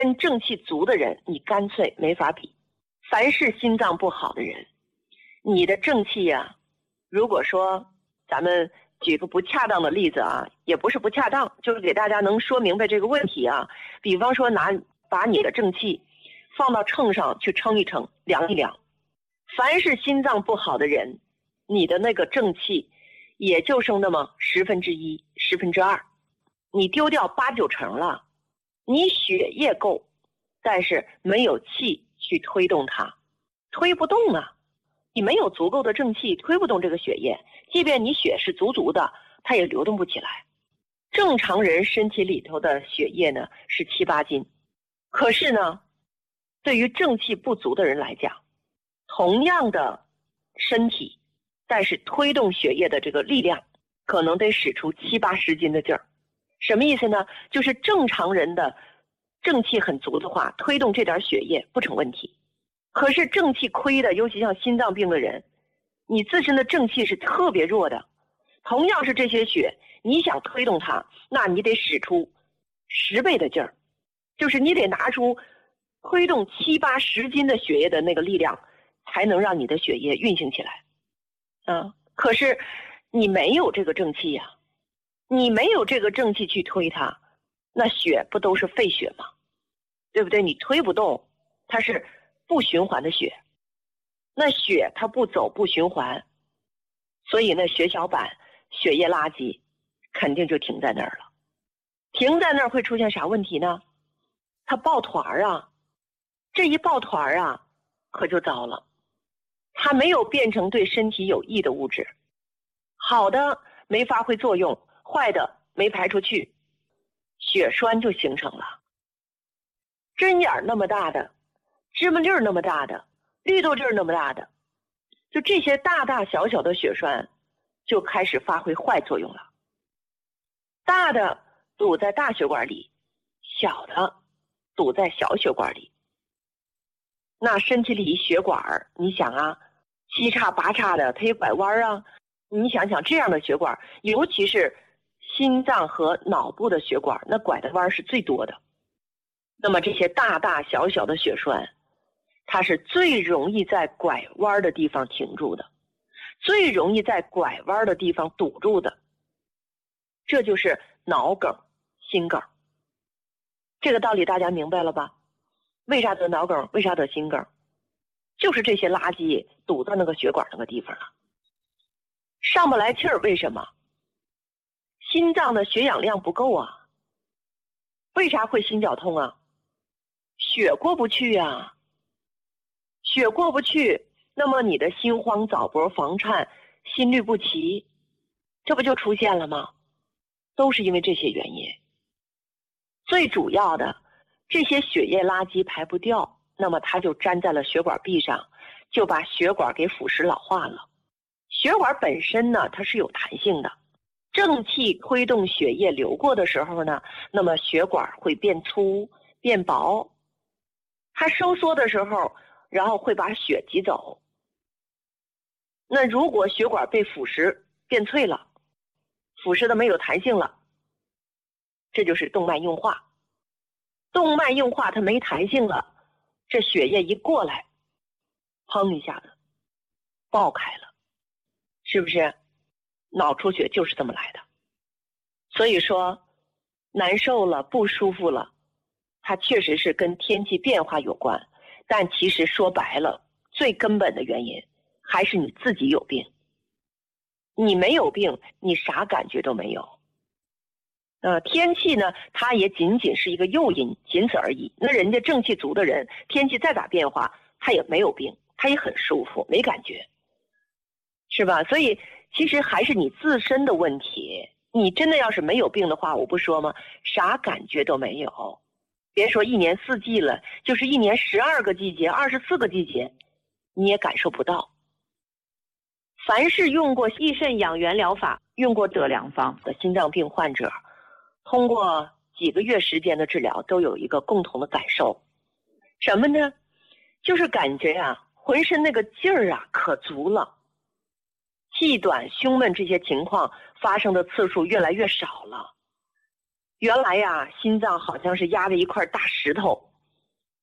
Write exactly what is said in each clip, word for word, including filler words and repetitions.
跟正气足的人，你干脆没法比。凡是心脏不好的人，你的正气呀、啊，如果说咱们举个不恰当的例子啊，也不是不恰当，就是给大家能说明白这个问题啊。比方说拿把你的正气放到秤上去称一称，量一量。凡是心脏不好的人，你的那个正气也就剩那么十分之一、十分之二，你丢掉八九成了。你血液够，但是没有气去推动它，推不动啊。你没有足够的正气，推不动这个血液，即便你血是足足的，它也流动不起来。正常人身体里头的血液呢是七八斤，可是呢，对于正气不足的人来讲，同样的身体，但是推动血液的这个力量，可能得使出七八十斤的劲儿。什么意思呢？就是正常人的正气很足的话，推动这点血液不成问题。可是正气亏的，尤其像心脏病的人，你自身的正气是特别弱的，同样是这些血，你想推动它，那你得使出十倍的劲儿，就是你得拿出推动七八十斤的血液的那个力量，才能让你的血液运行起来。啊，可是你没有这个正气呀、啊，你没有这个正气去推它，那血不都是废血吗？对不对？你推不动，它是不循环的血，那血它不走不循环，所以呢血小板血液垃圾肯定就停在那儿了。停在那儿会出现啥问题呢？它抱团啊，这一抱团啊可就糟了，它没有变成对身体有益的物质，好的没发挥作用，坏的没排出去，血栓就形成了。针眼那么大的，芝麻粒儿那么大的，绿豆粒儿那么大的，就这些大大小小的血栓就开始发挥坏作用了。大的堵在大血管里，小的堵在小血管里。那身体里血管，你想啊，七叉八叉的，它也拐弯啊。你想想这样的血管，尤其是心脏和脑部的血管，那拐的弯是最多的。那么这些大大小小的血栓，它是最容易在拐弯的地方停住的，最容易在拐弯的地方堵住的。这就是脑梗、心梗。这个道理大家明白了吧？为啥得脑梗？为啥得心梗？就是这些垃圾堵在那个血管那个地方了，上不来气儿。为什么？心脏的血氧量不够啊。为啥会心绞痛啊？血过不去啊。血过不去，那么你的心慌、早搏、房颤、心律不齐，这不就出现了吗？都是因为这些原因。最主要的，这些血液垃圾排不掉，那么它就粘在了血管壁上，就把血管给腐蚀老化了。血管本身呢，它是有弹性的，正气推动血液流过的时候呢，那么血管会变粗变薄，它收缩的时候，然后会把血挤走。那如果血管被腐蚀变脆了，腐蚀的没有弹性了，这就是动脉硬化。动脉硬化它没弹性了，这血液一过来，砰一下子爆开了，是不是？脑出血就是这么来的。所以说难受了，不舒服了，它确实是跟天气变化有关，但其实说白了，最根本的原因还是你自己有病。你没有病，你啥感觉都没有。呃，天气呢，它也仅仅是一个诱因，仅此而已。那人家正气足的人，天气再咋变化，他也没有病，他也很舒服，没感觉，是吧？所以其实还是你自身的问题。你真的要是没有病的话，我不说吗？啥感觉都没有。别说一年四季了，就是一年十二个季节、二十四个季节，你也感受不到。凡是用过益肾养元疗法、用过这良方的心脏病患者，通过几个月时间的治疗，都有一个共同的感受，什么呢？就是感觉啊，浑身那个劲儿啊可足了，气短、胸闷这些情况发生的次数越来越少了。原来呀，心脏好像是压着一块大石头，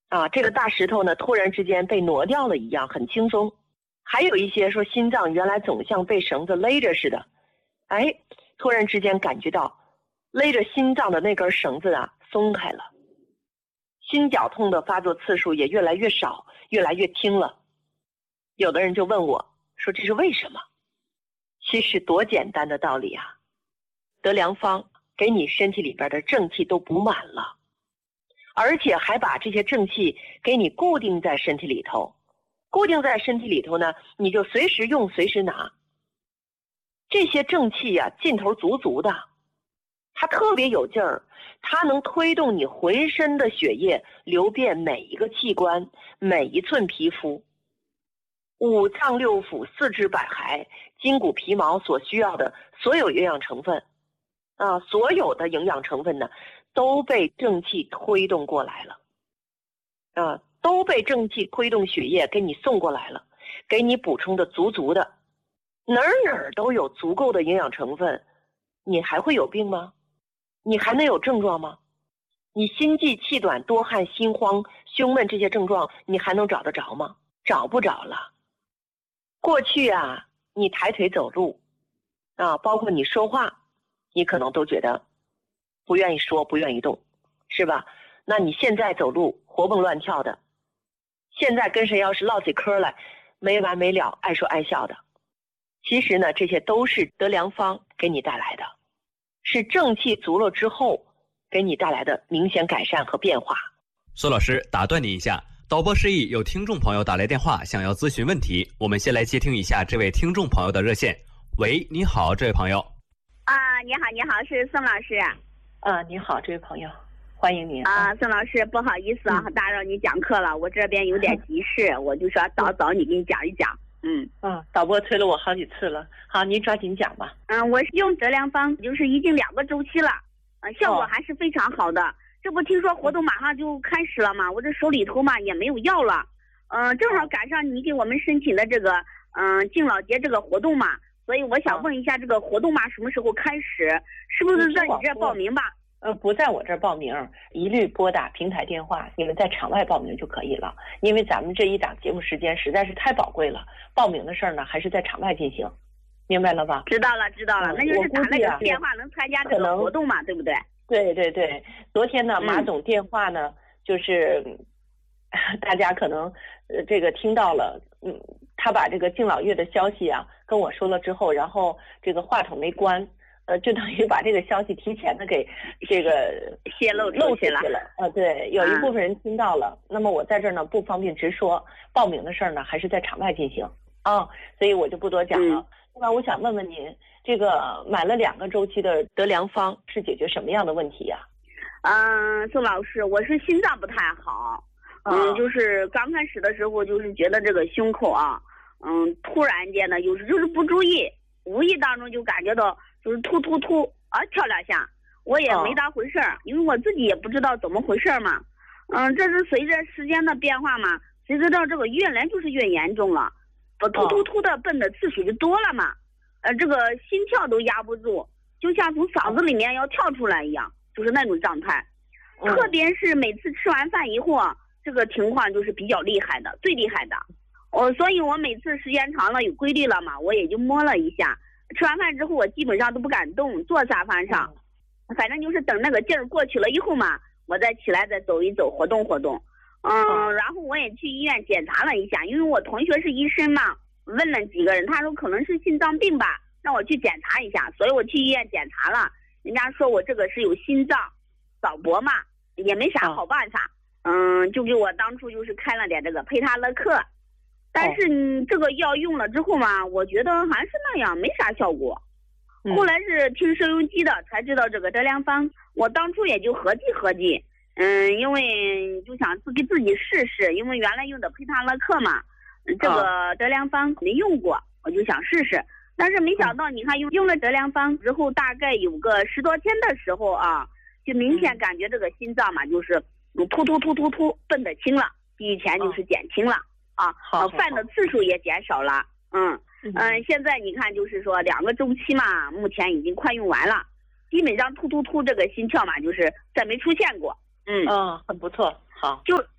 啊，这个大石头呢突然之间被挪掉了一样，很轻松。还有一些说心脏原来总像被绳子勒着似的，哎，突然之间感觉到勒着心脏的那根绳子啊松开了，心绞痛的发作次数也越来越少，越来越轻了。有的人就问我说这是为什么？其实多简单的道理啊，德良方给你身体里边的正气都补满了，而且还把这些正气给你固定在身体里头，固定在身体里头呢，你就随时用随时拿。这些正气啊劲头足足的，它特别有劲儿，它能推动你浑身的血液流遍每一个器官，每一寸皮肤。五脏六腑、四肢百骸、筋骨皮毛所需要的所有营养成分啊，所有的营养成分呢都被正气推动过来了啊，都被正气推动血液给你送过来了，给你补充的足足的，哪儿哪儿都有足够的营养成分，你还会有病吗？你还能有症状吗？你心悸、气短、多汗、心慌、胸闷这些症状你还能找得着吗？找不着了。过去啊，你抬腿走路啊，包括你说话，你可能都觉得不愿意说，不愿意动，是吧？那你现在走路活蹦乱跳的，现在跟谁要是唠起嗑来没完没了，爱说爱笑的，其实呢这些都是德良方给你带来的，是正气足了之后给你带来的明显改善和变化。 苏老师，打断你一下，导播示意有听众朋友打来电话想要咨询问题，我们先来接听一下这位听众朋友的热线。喂，你好，这位朋友。 啊，你好，你好，是宋老师。 啊，你好，这位朋友，欢迎您。 啊，宋老师，不好意思啊，嗯、打扰你讲课了，我这边有点急事，我就说早早你给你讲一讲。嗯嗯，导播催了我好几次了，好，您抓紧讲吧。 嗯，我用德良方就是已经两个周期了，呃，效果还是非常好的。哦，这不听说活动马上就开始了吗？我这手里头嘛也没有药了，嗯、呃，正好赶上你给我们申请的这个嗯、呃、敬老节这个活动嘛，所以我想问一下这个活动嘛什么时候开始？是不是在你这报名吧？ 呃，不在我这儿报名，一律拨打平台电话，你们在场外报名就可以了。因为咱们这一档节目时间实在是太宝贵了，报名的事儿呢还是在场外进行，明白了吧？ 知道了，知道了，嗯、那就是打那个电话能参加这个活动嘛，对不对？ 对对对，昨天呢，马总电话呢，嗯、就是大家可能呃这个听到了，嗯，他把这个敬老月的消息啊跟我说了之后，然后这个话筒没关。呃，就等于把这个消息提前的给这个泄露漏出去了。 呃，对，有一部分人听到了。嗯、那么我在这儿呢不方便直说，报名的事儿呢还是在场外进行啊，所以我就不多讲了。那么、嗯、我想问问您，这个买了两个周期的德良方是解决什么样的问题呀、 啊？嗯，宋老师，我是心脏不太好，嗯，就是刚开始的时候就是觉得这个胸口啊，嗯，突然间呢，有时就是不注意，无意当中就感觉到。就是突突突啊跳两下，我也没当回事儿， oh. 因为我自己也不知道怎么回事嘛。嗯，这是随着时间的变化嘛，随着到这个越来就是越严重了，我突突突的蹦的次数就多了嘛。呃，这个心跳都压不住，就像从嗓子里面要跳出来一样，就是那种状态。Oh. 特别是每次吃完饭以后啊，这个情况就是比较厉害的，最厉害的。哦，所以我每次时间长了有规律了嘛，我也就摸了一下。吃完饭之后我基本上都不敢动，坐沙发上，反正就是等那个劲儿过去了以后嘛，我再起来再走一走，活动活动。嗯，然后我也去医院检查了一下，因为我同学是医生嘛，问了几个人，他说可能是心脏病吧，让我去检查一下，所以我去医院检查了，人家说我这个是有心脏早搏嘛，也没啥好办法，嗯，就给我当初就是开了点这个佩他勒克。但是你这个药用了之后嘛，我觉得还是那样，没啥效果。嗯、后来是听收音机的才知道这个德良方，我当初也就合计合计，嗯，因为就想自给自己试试，因为原来用的佩他勒克嘛，这个德良方没用过，我就想试试。但是没想到，你看用用了德良方之后，大概有个十多天的时候啊，就明显感觉这个心脏嘛，就是突突突突突蹦得轻了，比以前就是减轻了。啊，好，犯的次数也减少了，嗯嗯、呃，现在你看就是说两个周期嘛，目前已经快用完了，基本上突突突这个心跳嘛，就是再没出现过，嗯， 嗯，很不错，好， 就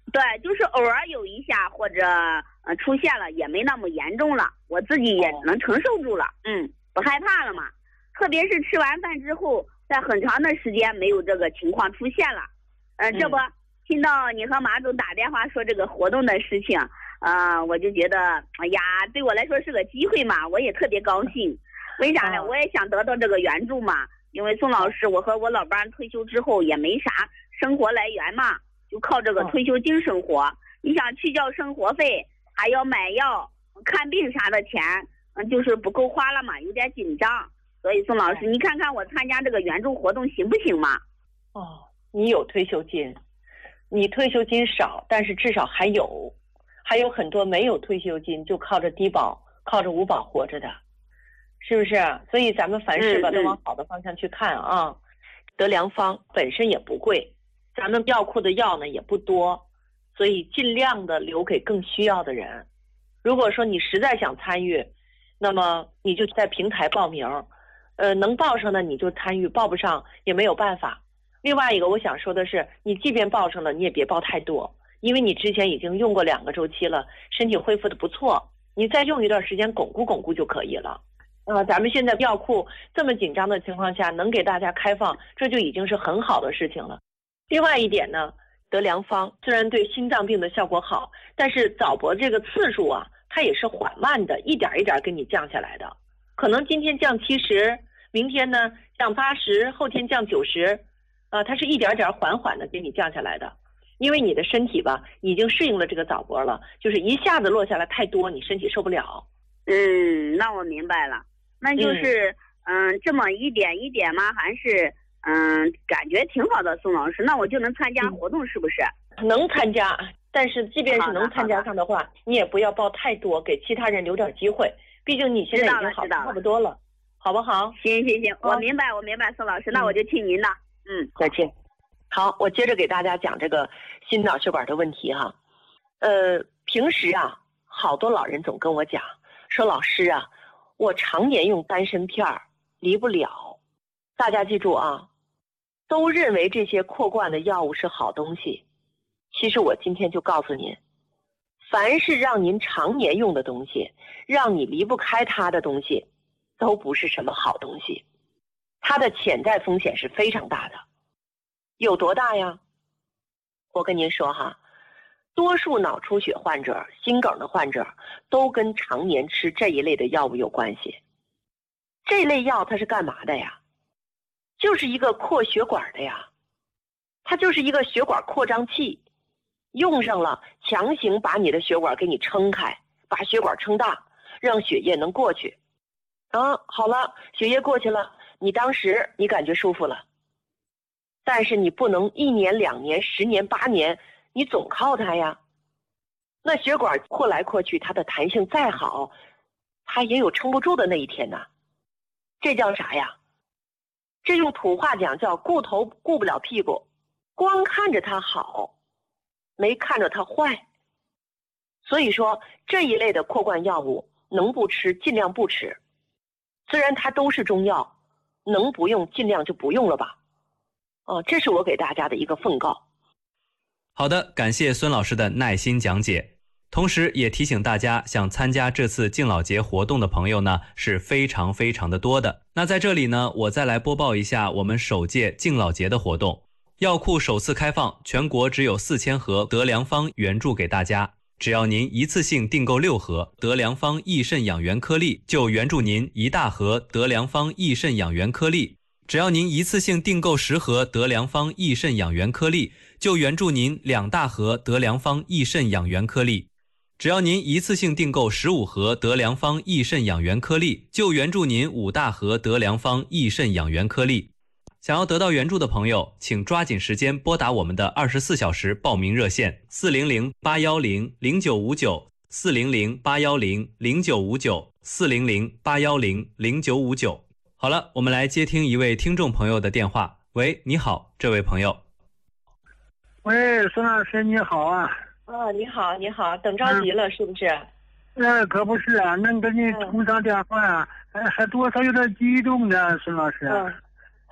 对，就是偶尔有一下或者呃出现了，也没那么严重了，我自己也能承受住了，嗯，不害怕了嘛。特别是吃完饭之后，在很长的时间没有这个情况出现了。呃，这不、嗯、听到你和马总打电话说这个活动的事情，啊、呃，我就觉得，哎呀，对我来说是个机会嘛，我也特别高兴。为啥呢？我也想得到这个援助嘛，因为宋老师，我和我老伴退休之后也没啥生活来源嘛。就靠这个退休金生活，哦、你想去交生活费，还要买药、看病啥的钱，嗯，就是不够花了嘛，有点紧张。所以宋老师，你看看我参加这个援助活动行不行嘛？ 哦，你有退休金，你退休金少，但是至少还有，还有很多没有退休金，就靠着低保、靠着五保活着的，是不是？所以咱们凡事吧，都往好的方向去看啊。嗯嗯、德良方本身也不贵。咱们药库的药呢也不多，所以尽量的留给更需要的人。如果说你实在想参与，那么你就在平台报名，呃，能报上的你就参与，报不上也没有办法。另外一个我想说的是，你即便报上了，你也别报太多，因为你之前已经用过两个周期了，身体恢复的不错，你再用一段时间巩固巩固就可以了。呃，咱们现在药库这么紧张的情况下，能给大家开放，这就已经是很好的事情了。另外一点呢，德良方虽然对心脏病的效果好，但是早搏这个次数啊，它也是缓慢的，一点一点给你降下来的。可能今天降七十，明天呢降八十，后天降九十，啊，它是一点点缓缓的给你降下来的。因为你的身体吧，已经适应了这个早搏了，就是一下子落下来太多，你身体受不了。 嗯，那我明白了，那就是嗯、呃，这么一点一点吗？还是？嗯，感觉挺好的，宋老师，那我就能参加活动是不是？ 能参加，但是即便是能参加上的话，你也不要报太多，给其他人留点机会。毕竟你现在已经好差不多了，好不好？ 行行行，我明白，我明白，宋老师，那我就听您的。嗯， 再见。好，我接着给大家讲这个心脑血管的问题哈。呃，平时啊，好多老人总跟我讲说，老师啊，我常年用丹参片儿，离不了。大家记住啊。都认为这些扩罐的药物是好东西，其实我今天就告诉您，凡是让您常年用的东西，让你离不开它的东西，都不是什么好东西，它的潜在风险是非常大的。有多大呀？我跟您说哈，多数脑出血患者、心梗的患者都跟常年吃这一类的药物有关系。这类药它是干嘛的呀？就是一个扩血管的呀，它就是一个血管扩张器，用上了强行把你的血管给你撑开，把血管撑大，让血液能过去。啊，好了，血液过去了，你当时你感觉舒服了，但是你不能一年、两年、十年、八年，你总靠它呀。那血管扩来扩去，它的弹性再好，它也有撑不住的那一天呐。这叫啥呀？这用土话讲叫顾头顾不了屁股，光看着它好，没看着它坏。所以说这一类的扩罐药物能不吃尽量不吃，虽然它都是中药，能不用尽量就不用了吧。哦，这是我给大家的一个奉告。 好的，感谢孙老师的耐心讲解。同时也提醒大家，想参加这次敬老节活动的朋友呢是非常非常的多的。那在这里呢，我再来播报一下我们首届敬老节的活动。药库首次开放，全国只有四千盒德良方援助给大家。只要您一次性订购六盒德良方益肾养元颗粒，就援助您一大盒德良方益肾养元颗粒。只要您一次性订购十盒德良方益肾养元颗粒，就援助您两大盒德良方益肾养元颗粒。只要您一次性订购十五盒德良方益肾养元颗粒，就援助您五大盒德良方益肾养元颗粒。想要得到援助的朋友，请抓紧时间拨打我们的二十四小时报名热线四零零八幺零零九五九 四零零八幺零零九五九 四零零八幺零零九五九。好了，我们来接听一位听众朋友的电话。喂，你好，这位朋友。 喂，孙老师你好啊。 啊，你好，你好，等着急了、嗯、是不是？ 呃，可不是啊，能跟你通上电话啊，还还多少有点激动呢，孙老师。 嗯，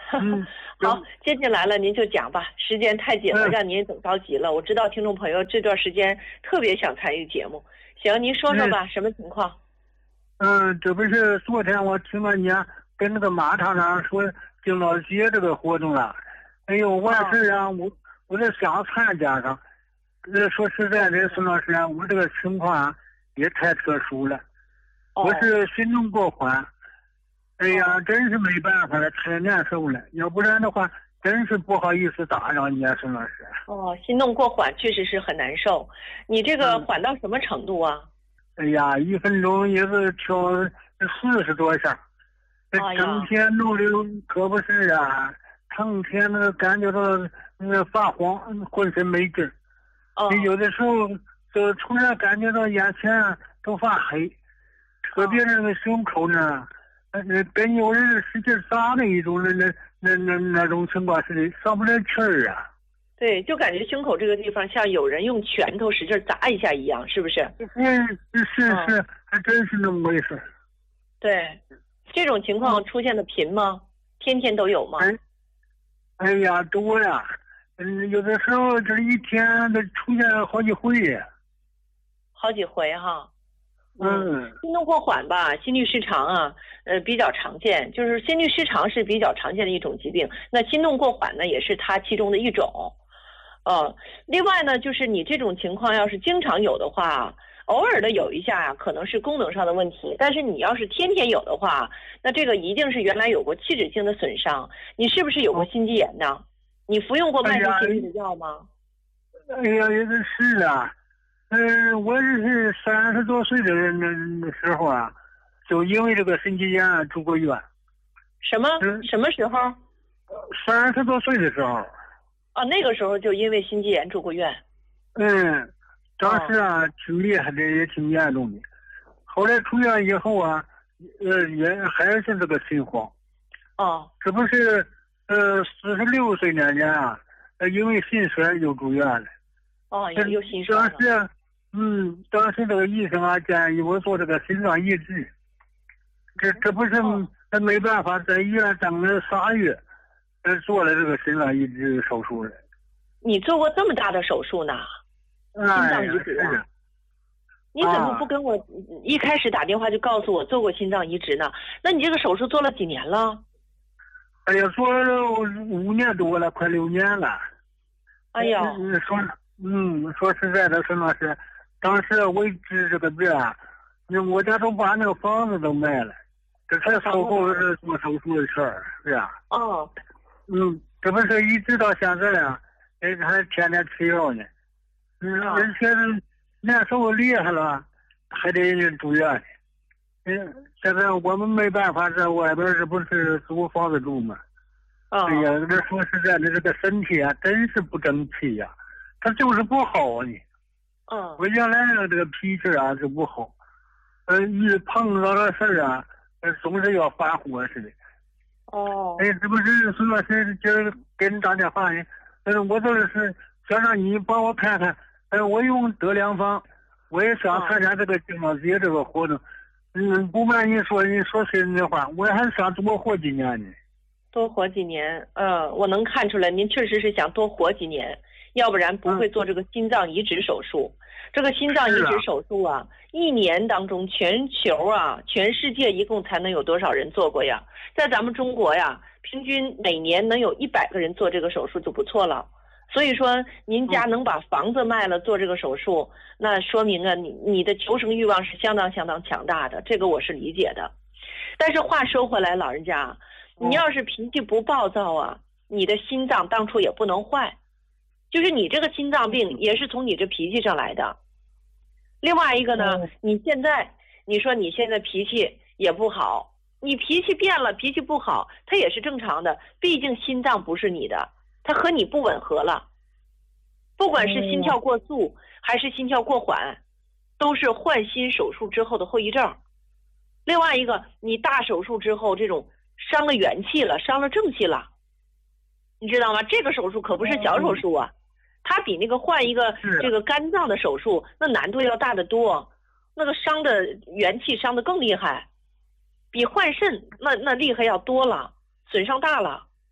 嗯， 好，接进来了您就讲吧，时间太紧了， 嗯、 让您等着急了。我知道听众朋友这段时间特别想参与节目，行，您说说吧，嗯、什么情况？ 嗯，这不是昨天我听到你跟那个马场上说敬老节这个活动了，哎呦，我是啊，我我这想参加上，呃，说实在的，孙老师啊，我这个情况也太特殊了， 哦、 我是心动过缓，哎呀，真是没办法了，太难受了，要不然的话，真是不好意思打扰你啊，孙老师。 哦，心动过缓确实是很难受，你这个缓到什么程度啊？ 嗯哎呀，一分钟也是跳四十多下，这整天弄的可不是啊，成天那个感觉到那个发慌，浑身没劲儿。 哦。 有的时候就突然感觉到眼前都发黑，特别那个胸口呢，呃，跟有人使劲砸的一种那那那那那种情况似的，上不来气儿啊。 对，就感觉胸口这个地方像有人用拳头使劲砸一下一样，是不是？ 嗯，是是，还真是那么回事。 对，这种情况出现的频吗？天天都有吗？ 哎，哎呀，多呀，嗯，有的时候这一天都出现好几回。 好几回哈。 嗯。 心动过缓吧，心律失常啊，呃，比较常见，就是心律失常是比较常见的一种疾病。那心动过缓呢，也是它其中的一种。呃，另外呢，就是你这种情况要是经常有的话，偶尔的有一下啊，可能是功能上的问题。但是你要是天天有的话，那这个一定是原来有过器质性的损伤。你是不是有过心肌炎呢？你服用过慢性心律的药吗？ 哎呀，也是啊。嗯、呃，我是三十多岁的人的时候啊，就因为这个心肌炎住过院。 什么？嗯、什么时候？ 三十多岁的时候。 啊，那个时候就因为心肌炎住过院。 嗯，当时啊，哦、挺厉害的，也挺严重的。后来出院以后啊，呃，也还是这个心慌。 哦。 这不是呃四十六岁那年啊，呃，因为心衰又住院了。 哦，又又心衰了。 当时，嗯，当时这个医生啊建议我做这个心脏移植。这这不是、哦、没办法，在医院等了仨月。做了这个心脏移植手术了。 你做过这么大的手术呢？心脏移植啊？你怎么不跟我一开始打电话就告诉我做过心脏移植呢？那你这个手术做了几年了？ 哎呀，做了五年多了，快六年了。 哎呀， 说嗯，说实在的，孙老师，当时我治这个病啊，我家都把那个房子都卖了，这才收购是做手术的事儿，是啊。 哦。 嗯，这不是一直到现在啊，哎，还天天吃药呢。嗯，而且难受厉害了，还得住院。嗯，现在我们没办法，在外边这不是租房子住吗？ 啊、哦。 哎呀，这说实在的，这个身体啊，真是不争气呀、啊，他就是不好呢。 嗯、哦。 我原来这个脾气啊就不好，呃，一碰到这事儿啊，总是要发火似的。 哦， 哎，这不是孙老师今儿给你打电话呢？嗯，我就是想让你帮我看看，哎，我用德良方，我也想参加这个敬老节这个活动。嗯，不瞒你说，你说心里话，我还想多活几年呢。 多活几年，嗯，我能看出来，您确实是想多活几年，要不然不会做这个心脏移植手术。嗯、这个心脏移植手术啊，啊一年当中全球啊，全世界一共才能有多少人做过呀？在咱们中国呀，平均每年能有一百个人做这个手术就不错了。所以说，您家能把房子卖了做这个手术，嗯、那说明啊，你你的求生欲望是相当相当强大的，这个我是理解的。但是话说回来，老人家，你要是脾气不暴躁啊，你的心脏当初也不能坏，就是你这个心脏病也是从你这脾气上来的。另外一个呢，嗯、你现在你说你现在脾气也不好。你脾气变了，脾气不好，它也是正常的。毕竟心脏不是你的，它和你不吻合了。不管是心跳过速还是心跳过缓，都是换心手术之后的后遗症。另外一个，你大手术之后这种伤了元气了，伤了正气了，你知道吗？这个手术可不是小手术啊，它比那个换一个这个肝脏的手术那难度要大得多，那个伤的元气伤得更厉害。比换肾那那厉害要多了，损伤大了。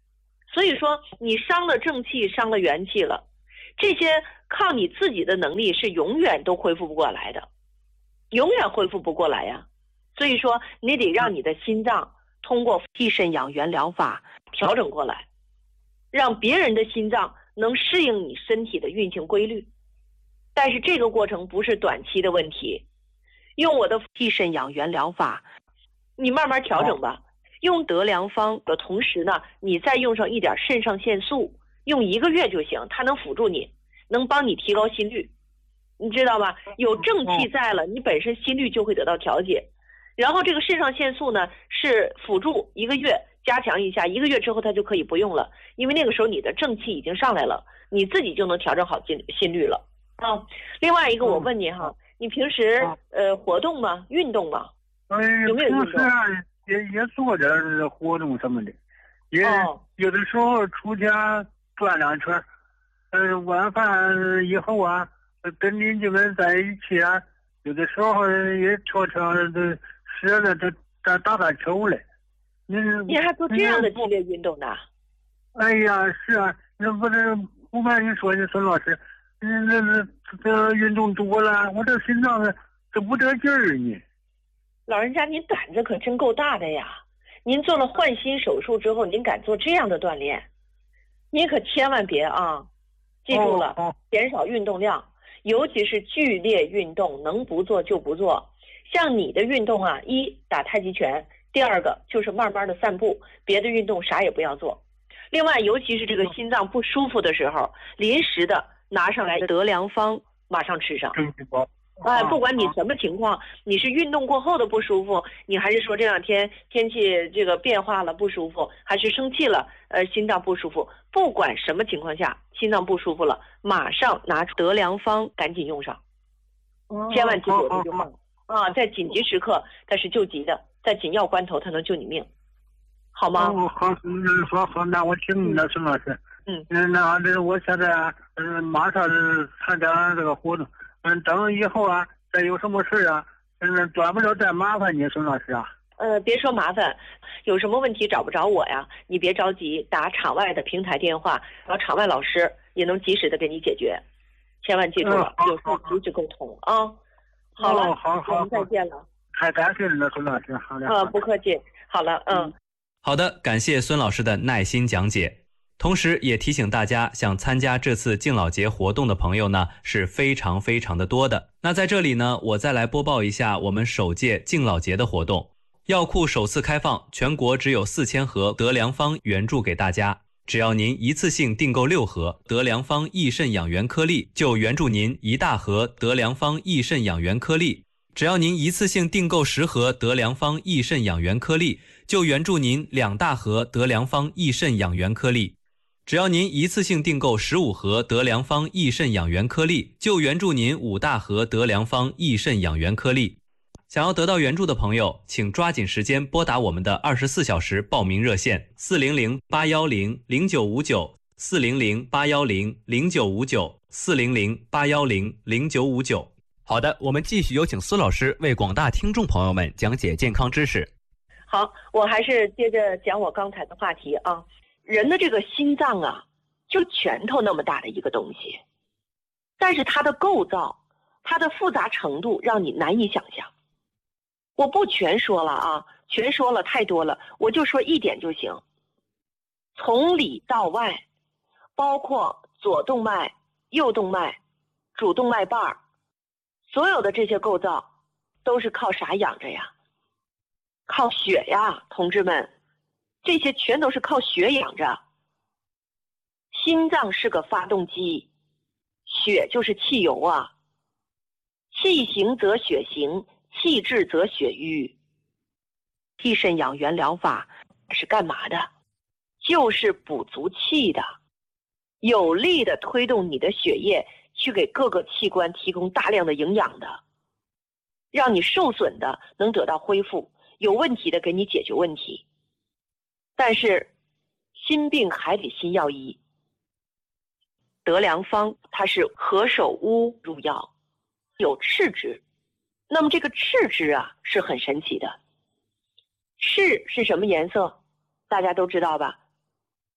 所以说你伤了正气，伤了元气了，这些靠你自己的能力是永远都恢复不过来的，永远恢复不过来呀。所以说你得让你的心脏通过益肾养元疗法调整过来，让别人的心脏能适应你身体的运行规律。但是这个过程不是短期的问题，用我的益肾养元疗法，你慢慢调整吧。用德良方的同时呢，你再用上一点肾上腺素，用一个月就行，它能辅助你，能帮你提高心率，你知道吧？有正气在了，你本身心率就会得到调节。然后这个肾上腺素呢是辅助一个月加强一下，一个月之后它就可以不用了，因为那个时候你的正气已经上来了，你自己就能调整好心心率了啊。另外一个我问你哈，你平时呃活动吗？运动吗？ 呃， 有没有运动？ 平时啊也也做点活动什么的，也、哦、有的时候出去转两圈，呃，晚饭以后啊，跟邻居们在一起啊，有的时候也跳跳的蛇了，这打打打球嘞。你你还做这样的激烈运动呢？ 哎呀，是啊，那不是不瞒你说呢，孙老师，嗯，那那这运动多了，我这心脏这不得劲儿呢。 老人家，您胆子可真够大的呀！您做了换心手术之后，您敢做这样的锻炼？您可千万别啊！记住了， 哦哦、 减少运动量，尤其是剧烈运动，能不做就不做。像你的运动啊，一打太极拳，第二个就是慢慢的散步，别的运动啥也不要做。另外，尤其是这个心脏不舒服的时候，临时的拿上来德良方，马上吃上。 嗯哎，不管你什么情况，你是运动过后的不舒服，你还是说这两天天气这个变化了不舒服，还是生气了，呃，心脏不舒服，不管什么情况下，心脏不舒服了，马上拿出德良方，赶紧用上，千万记住这句话啊，在紧急时刻它是救急的，在紧要关头它能救你命，好吗？ 哦，好，嗯，好好，那我听你的，孙老师。 嗯嗯，那这我现在啊，嗯，马上参加这个活动。嗯，等以后啊，再有什么事啊，嗯，短不了再麻烦你，孙老师啊。 呃，别说麻烦，有什么问题找不着我呀？你别着急，打场外的平台电话，然后场外老师也能及时的给你解决。千万记住了， 嗯、 有时候及时沟通啊。好了， 哦、好好， 我们再见了。 太感谢你了，孙老师。好的。 呃，不客气。好了，嗯。 好的，感谢孙老师的耐心讲解。同时也提醒大家，想参加这次敬老节活动的朋友呢是非常非常的多的。那在这里呢，我再来播报一下我们首届敬老节的活动。药库首次开放，全国只有四千盒德良方援助给大家。只要您一次性订购六盒德良方益肾养元颗粒，就援助您一大盒德良方益肾养元颗粒。只要您一次性订购十盒德良方益肾养元颗粒，就援助您两大盒德良方益肾养元颗粒。只要您一次性订购十五盒德良方益肾养元颗粒，就援助您五大盒德良方益肾养元颗粒。想要得到援助的朋友，请抓紧时间拨打我们的二十四小时报名热线四零零八幺零零九五九 四零零八幺零零九五九 四零零八幺零零九五九。好的，我们继续有请孙老师为广大听众朋友们讲解健康知识。 好，我还是接着讲我刚才的话题啊。人的这个心脏啊，就拳头那么大的一个东西，但是它的构造，它的复杂程度让你难以想象。我不全说了啊，全说了太多了，我就说一点就行。从里到外，包括左动脉、右动脉、主动脉瓣，所有的这些构造都是靠啥养着呀？靠血呀，同志们。这些全都是靠血养着。心脏是个发动机，血就是汽油啊。气行则血行，气滞则血瘀。益肾养元疗法是干嘛的？就是补足气的，有力的推动你的血液去给各个器官提供大量的营养的，让你受损的能得到恢复，有问题的给你解决问题。但是心病还得心药医。德良方它是何首乌入药，有赤汁。那么这个赤汁啊是很神奇的。赤是什么颜色？大家都知道吧？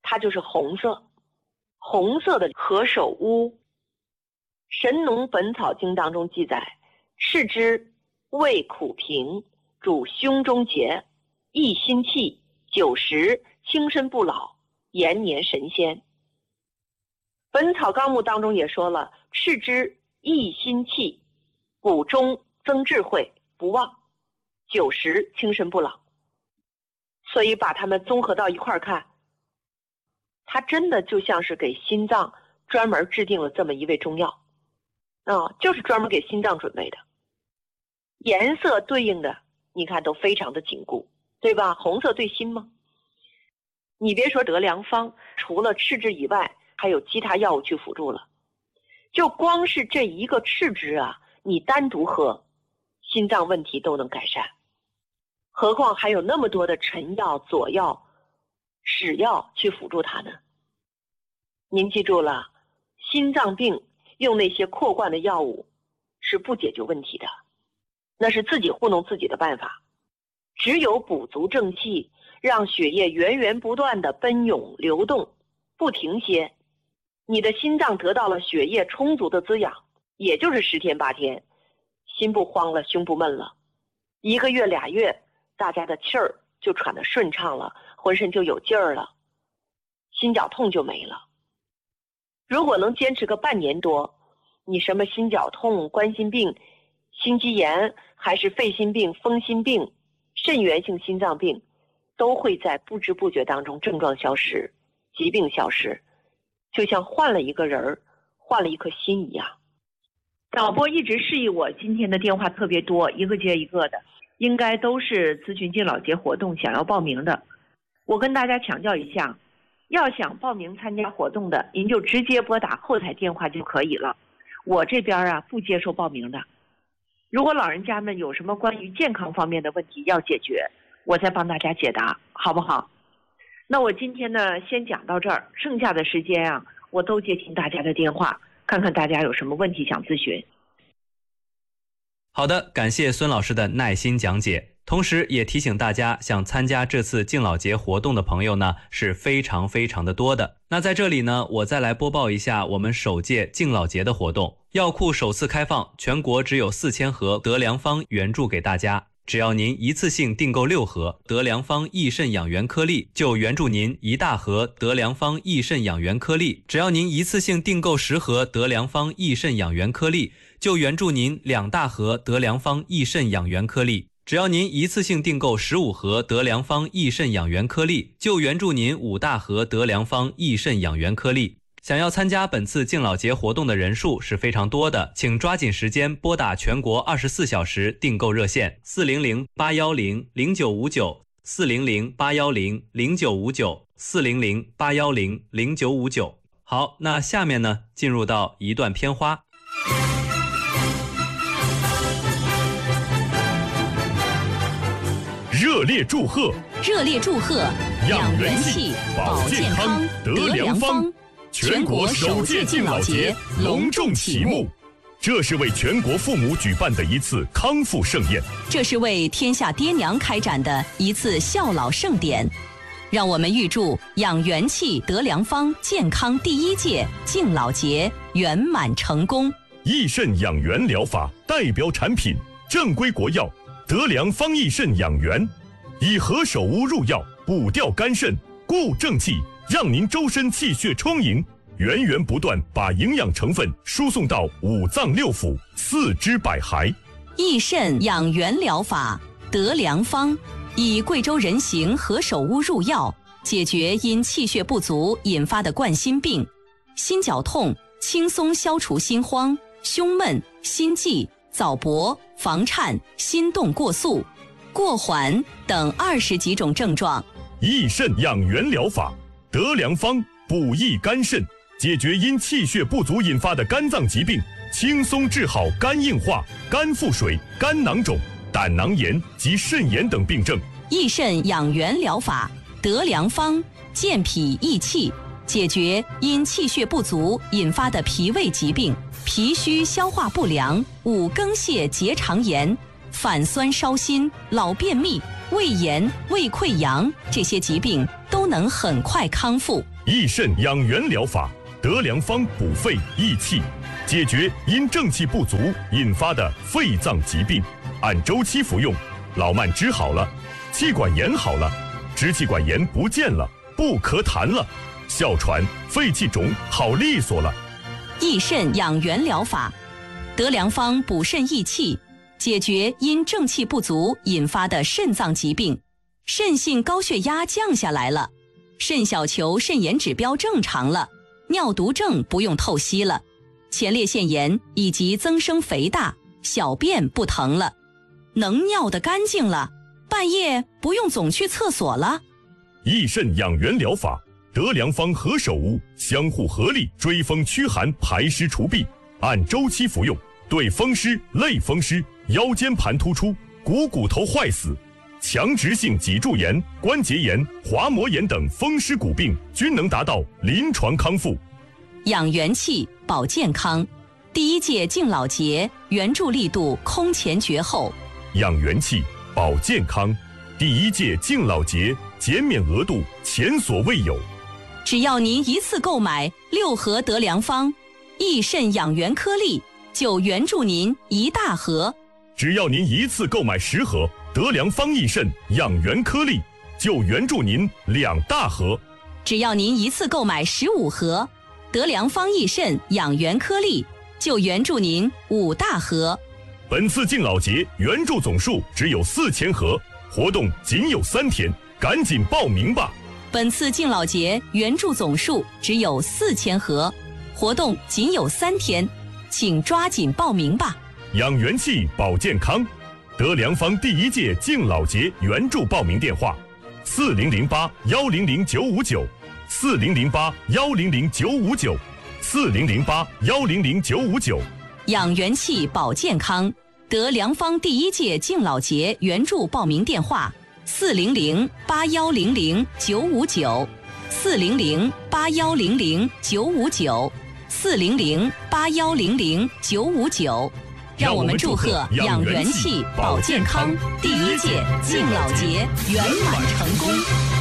它就是红色，红色的何首乌。《神农本草经》当中记载，吃之味苦平，主胸中结，益心气，久食轻身不老，延年神仙。《本草纲目》当中也说了，吃之益心气，补中增智慧，不忘，久食轻身不老。所以把它们综合到一块儿看，它真的就像是给心脏专门制定了这么一味中药啊，就是专门给心脏准备的。颜色对应的你看都非常的紧固，对吧？红色对心吗？你别说得良方，除了赤汁以外还有其他药物去辅助了。就光是这一个赤汁啊，你单独喝心脏问题都能改善，何况还有那么多的陈药、佐药、使药去辅助它呢。您记住了，心脏病用那些扩灌的药物是不解决问题的，那是自己糊弄自己的办法。只有补足正气，让血液源源不断的奔涌流动，不停歇，你的心脏得到了血液充足的滋养，也就是十天八天，心不慌了，胸不闷了，一个月俩月，大家的气儿就喘得顺畅了，浑身就有劲儿了，心绞痛就没了。如果能坚持个半年多，你什么心绞痛、冠心病、心肌炎，还是肺心病、风心病、肾源性心脏病，都会在不知不觉当中症状消失，疾病消失，就像换了一个人，换了一颗心一样。 导播一直示意我，今天的电话特别多，一个接一个的，应该都是咨询敬老节活动想要报名的。我跟大家强调一下，要想报名参加活动的，您就直接拨打后台电话就可以了，我这边啊不接受报名的。如果老人家们有什么关于健康方面的问题要解决，我再帮大家解答，好不好？那我今天呢先讲到这儿，剩下的时间啊我都接听大家的电话，看看大家有什么问题想咨询。 好的，感谢孙老师的耐心讲解，同时也提醒大家，想参加这次敬老节活动的朋友呢是非常非常的多的。那在这里呢，我再来播报一下我们首届敬老节的活动。药库首次开放，全国只有四千盒德良方援助给大家，只要您一次性订购六盒德良方益肾养元颗粒，就援助您一大盒德良方益肾养元颗粒；只要您一次性订购十盒德良方益肾养元颗粒，就援助您两大盒德良方益肾养元颗粒；只要您一次性订购十五盒德良方益肾养元颗粒，就援助您五大盒德良方益肾养元颗粒。想要参加本次敬老节活动的人数是非常多的，请抓紧时间拨打全国二十四小时订购热线四零零八一零零九五九 四零零八一零零九五九 四零零八一零零九五九。好，那下面呢，进入到一段片花。 热烈祝贺！ 热烈祝贺！养元气，保健康，得良方。全国首届敬老节隆重启幕， 这是为全国父母举办的一次康复盛宴， 这是为天下爹娘开展的一次孝老盛典。让我们预祝养元气得良方健康第一届敬老节圆满成功。 益肾养元疗法代表产品正规国药得良方益肾养元，以何首乌入药，补调肝肾，固正气，让您周身气血充盈，源源不断把营养成分输送到五脏六腑、四肢百骸。 益肾养元疗法得良方，以贵州人形何首乌入药，解决因气血不足引发的冠心病、心绞痛，轻松消除心慌、胸闷、心悸、早搏、房颤、心动过速、过缓等二十几种症状。 益肾养元疗法得良方，补益肝肾，解决因气血不足引发的肝脏疾病，轻松治好肝硬化、肝腹水、肝囊肿、胆囊炎及肾炎等病症。 益肾养元疗法得良方，健脾益气，解决因气血不足引发的脾胃疾病、脾虚消化不良、五更泻结肠炎、反酸烧心、老便秘、胃炎、胃溃疡这些疾病都能很快康复。 益肾养元疗法，德良方补肺益气，解决因正气不足引发的肺脏疾病，按周期服用，老慢支好了，气管炎好了，支气管炎不见了，不咳痰了，哮喘、肺气肿好利索了。 益肾养元疗法，德良方补肾益气，解决因正气不足引发的肾脏疾病，肾性高血压降下来了，肾小球肾炎指标正常了，尿毒症不用透析了，前列腺炎以及增生肥大，小便不疼了，能尿得干净了，半夜不用总去厕所了。 益肾养元疗法，德良方何首乌相互合力，追风驱寒，排湿除痹，按周期服用，对风湿、类风湿、腰间盘突出、股骨头坏死、强直性脊柱炎、关节炎、滑膜炎等风湿骨病均能达到临床康复。 养元气保健康，第一届敬老节援助力度空前绝后。 养元气保健康，第一届敬老节减免额度前所未有。 只要您一次购买六盒德良方益肾养元颗粒，就援助您一大盒。 只要您一次购买十盒德良方益肾养元颗粒，就援助您两大盒。 只要您一次购买十五盒德良方益肾养元颗粒，就援助您五大盒。 本次敬老节援助总数只有四千盒，活动仅有三天，赶紧报名吧。 本次敬老节援助总数只有四千盒，活动仅有三天，请抓紧报名吧。 养元气保健康，德良方第一届敬老节援助报名电话：四零零八幺零零九五九，四零零八幺零零九五九，四零零八幺零零九五九。 养元气保健康，德良方第一届敬老节援助报名电话：四零零八幺零零九五九，四零零八幺零零九五九，四零零八幺零零九五九。让我们祝贺养元气保健康第一届敬老节圆满成功。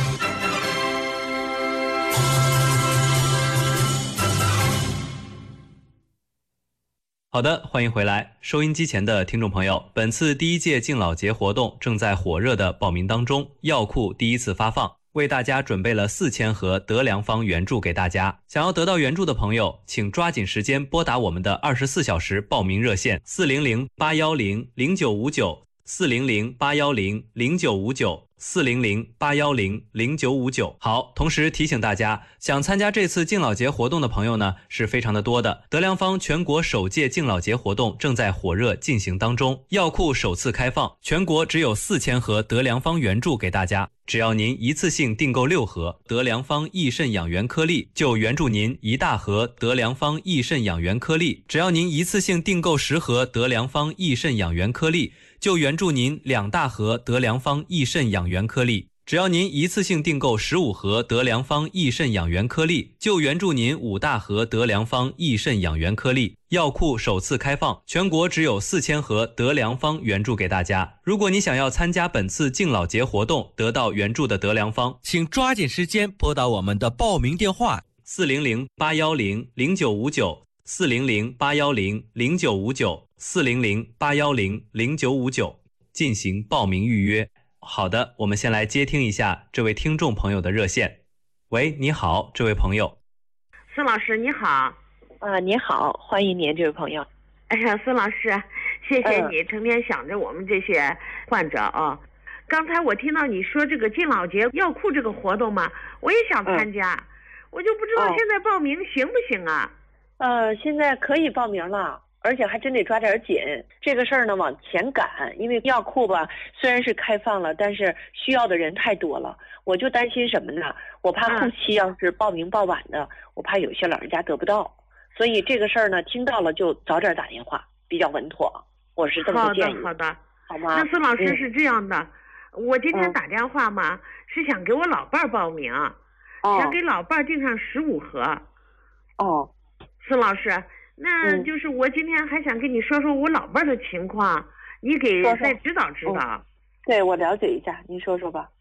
好的，欢迎回来，收音机前的听众朋友，本次第一届敬老节活动正在火热的报名当中，药库第一次发放，为大家准备了四千盒德良方援助给大家。想要得到援助的朋友，请抓紧时间拨打我们的二十四小时报名热线四零零八幺零零九五九，四零零八幺零零九五九，四零零八幺零零九五九。好，同时提醒大家，想参加这次敬老节活动的朋友呢，是非常的多的。德良方全国首届敬老节活动正在火热进行当中，药库首次开放，全国只有四千盒德良方援助给大家。只要您一次性订购六盒德良方益肾养元颗粒，就援助您一大盒德良方益肾养元颗粒；只要您一次性订购十盒德良方益肾养元颗粒，就援助您两大盒德良方益肾养元颗粒；只要您一次性订购十五盒德良方益肾养元颗粒，就援助您五大盒德良方益肾养元颗粒。药库首次开放，全国只有四千盒德良方援助给大家。如果你想要参加本次敬老节活动，得到援助的德良方， 请抓紧时间拨打我们的报名电话： 四零零八幺零零九五九，四零零八幺零零九五九，四零零八幺零零九五九，进行报名预约。好的，我们先来接听一下这位听众朋友的热线。喂，你好，这位朋友。 孙老师你好。 啊，你好，欢迎您，这位朋友。 哎呀，孙老师，谢谢你成天想着我们这些患者啊。嗯、刚才我听到你说这个敬老节药库这个活动嘛，我也想参加，嗯、我就不知道现在报名行不行啊？ 呃，现在可以报名了。而且还真得抓点紧，这个事儿呢往前赶，因为药库吧虽然是开放了，但是需要的人太多了，我就担心什么呢？我怕后期要是报名报晚的，我怕有些老人家得不到，所以这个事儿呢，听到了就早点打电话，比较稳妥。我是这么建议。 好的，好的， 好吗？ 那孙老师是这样的，嗯、我今天打电话嘛，嗯、是想给我老伴儿报名，哦、想给老伴儿订上十五盒。 哦， 孙老师。那就是我今天还想跟你说说我老伴儿的情况，你给再指导指导。 嗯、对，我了解一下，您说说吧。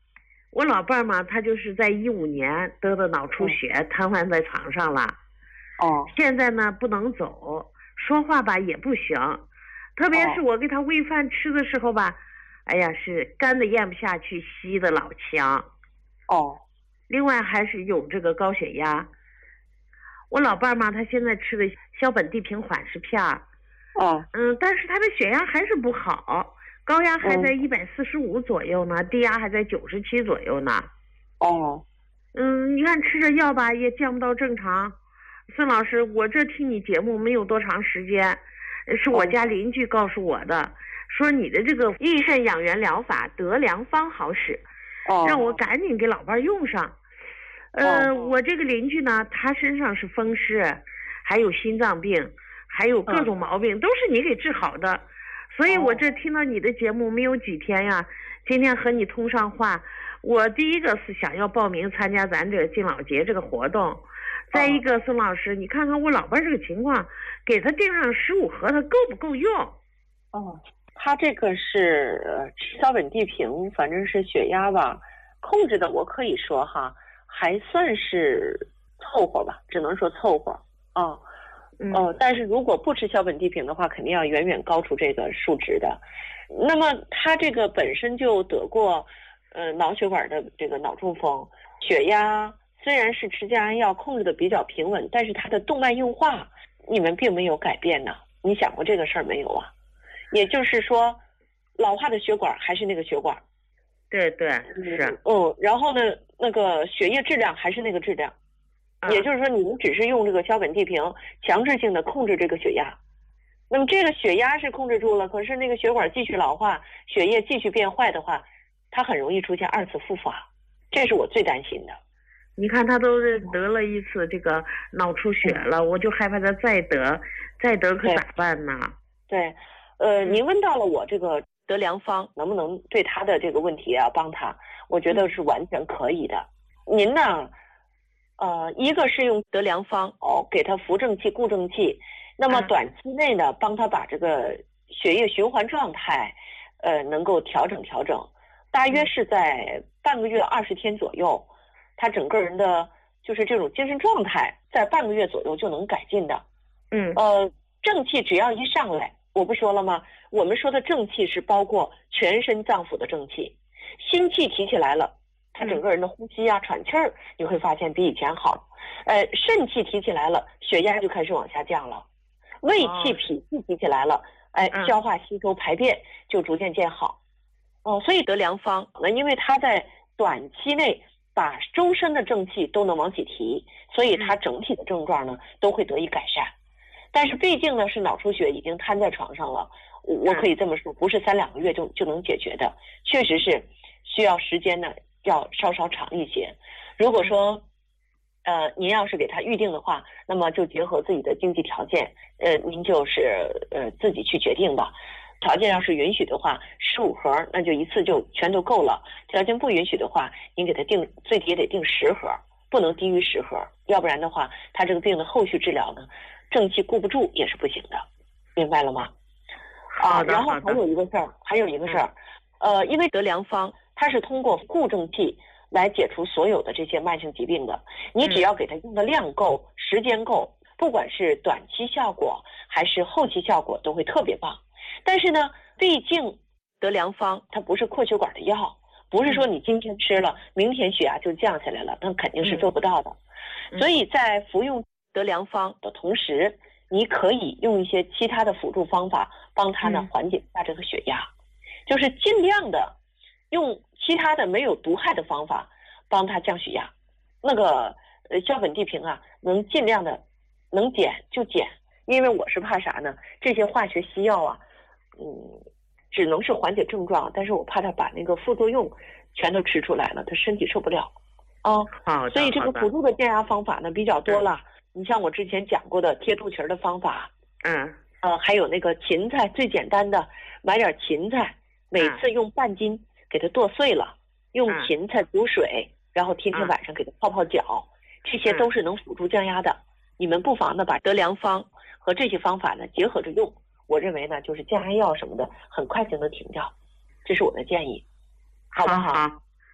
我老伴儿嘛，他就是在一五年得的脑出血，嗯、瘫痪在床上了。 哦。 现在呢不能走，说话吧也不行，特别是我给他喂饭吃的时候吧，哎呀是干的咽不下去，稀的老强。 哦。 另外还是有这个高血压。我老伴儿嘛，他现在吃的硝苯地平缓释片儿。 哦。 嗯，但是他的血压还是不好。高压还在一百四十五左右呢，嗯、低压还在九十七左右呢。 哦， 嗯，你看吃着药吧也降不到正常。孙老师，我这听你节目没有多长时间，是我家邻居告诉我的，哦、说你的这个益肾养元疗法德良方好使， 哦， 让我赶紧给老伴用上。呃， 哦、 我这个邻居呢，他身上是风湿，还有心脏病，还有各种毛病，哦、都是你给治好的。所以我这听到你的节目没有几天呀，今天和你通上话，我第一个是想要报名参加咱这个敬老节这个活动，再一个孙老师，你看看我老伴这个情况，给他订上十五盒，他够不够用？ 哦，他这个是吃硝苯地平，反正是血压吧，控制的我可以说哈，还算是凑合吧，只能说凑合啊。哦嗯、 哦，但是如果不吃硝苯地平的话，肯定要远远高出这个数值的。那么他这个本身就得过呃脑血管的这个脑中风，血压虽然是吃降压药控制的比较平稳，但是他的动脉硬化你们并没有改变呢。你想过这个事儿没有啊？也就是说，老化的血管还是那个血管。 对对是。 嗯，然后呢，那个血液质量还是那个质量。也就是说，你们只是用这个硝苯地平强制性的控制这个血压，那么这个血压是控制住了，可是那个血管继续老化，血液继续变坏的话，它很容易出现二次复发，这是我最担心的。 你看他都是得了一次这个脑出血了，嗯、我就害怕他再得，再得可咋办呢？ 对，呃，您问到了我这个德良方能不能对他的这个问题啊帮他，我觉得是完全可以的。嗯、您呢？呃，一个是用德良方哦，给他扶正气、固正气，那么短期内呢，帮他把这个血液循环状态，呃，能够调整调整，大约是在半个月二十天左右，他整个人的就是这种精神状态，在半个月左右就能改进的。 嗯， 呃，正气只要一上来，我不说了吗？我们说的正气是包括全身脏腑的正气，心气提起来了。他整个人的呼吸啊、喘气儿，你会发现比以前好。呃，肾气提起来了，血压就开始往下降了；胃气、脾气提起来了，哎，消化、吸收、排便就逐渐见好。哦，所以德良方，那因为他在短期内把周身的正气都能往起提，所以他整体的症状呢都会得以改善。但是毕竟呢是脑出血已经瘫在床上了，我可以这么说，不是三两个月就就能解决的，确实是需要时间呢。要稍稍长一些。如果说，呃，您要是给他预定的话，那么就结合自己的经济条件，呃，您就是呃自己去决定吧。条件要是允许的话，十五盒那就一次就全都够了。条件不允许的话，您给他定最低也得定十盒，不能低于十盒，要不然的话，他这个病的后续治疗呢，正气固不住也是不行的，明白了吗？啊，然后还有一个事儿，还有一个事儿，呃，因为德良方。它是通过固正气来解除所有的这些慢性疾病的，你只要给它用的量够、时间够，不管是短期效果还是后期效果都会特别棒。但是呢，毕竟德良方它不是扩血管的药，不是说你今天吃了，明天血压就降下来了，那肯定是做不到的。所以在服用德良方的同时，你可以用一些其他的辅助方法帮它呢缓解一下这个血压，就是尽量的用其他的没有毒害的方法帮他降血压。那个呃硝苯地平啊，能尽量的能减就减，因为我是怕啥呢？这些化学西药啊，嗯，只能是缓解症状，但是我怕他把那个副作用全都吃出来了，他身体受不了啊。 好， 所以这个辅助的降压方法呢比较多了。你像我之前讲过的贴肚脐的方法， 嗯， 呃，还有那个芹菜，最简单的，买点芹菜，每次用半斤。给它剁碎了，用芹菜煮水，然后天天晚上给它泡泡脚，这些都是能辅助降压的。你们不妨呢把德良方和这些方法呢结合着用，我认为呢就是降压药什么的很快就能停掉，这是我的建议，好不好？ 好，